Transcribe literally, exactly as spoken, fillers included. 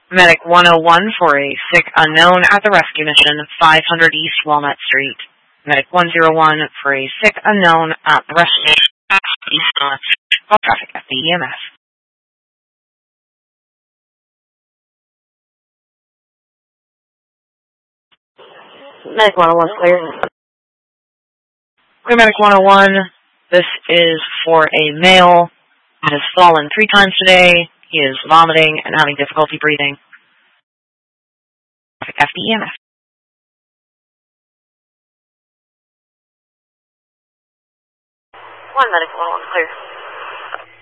Medic one oh one for a sick unknown at the rescue mission, five hundred East Walnut Street. Medic one oh one for a sick unknown at the rescue mission, East Walnut Street. All traffic at the E M S. Medic one oh one clear. Clear Medic one oh one. This is for a male that has fallen three times today. He is vomiting and having difficulty breathing. Traffic at the E M S. One Medic one oh one clear.